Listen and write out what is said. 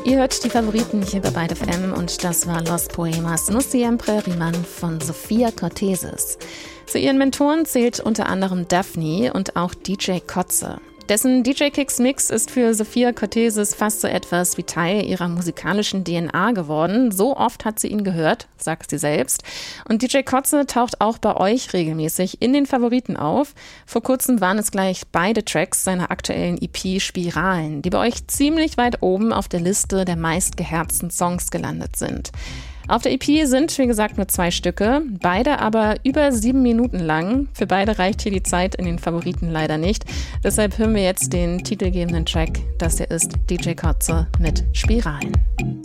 Ihr hört die Favoriten hier bei Byte FM und das war Los Poemas No Siempre Riman von Sophia Cortesis. Zu ihren Mentoren zählt unter anderem Daphne und auch DJ Kotze. Dessen DJ Kicks Mix ist für Sophia Cortesis fast so etwas wie Teil ihrer musikalischen DNA geworden. So oft hat sie ihn gehört, sagt sie selbst. Und DJ Kotze taucht auch bei euch regelmäßig in den Favoriten auf. Vor kurzem waren es gleich beide Tracks seiner aktuellen EP Spiralen, die bei euch ziemlich weit oben auf der Liste der meistgeherzten Songs gelandet sind. Auf der EP sind, wie gesagt, nur 2 Stücke, beide aber über 7 Minuten lang. Für beide reicht hier die Zeit in den Favoriten leider nicht. Deshalb hören wir jetzt den titelgebenden Track. Das hier ist DJ Kotze mit Spiralen.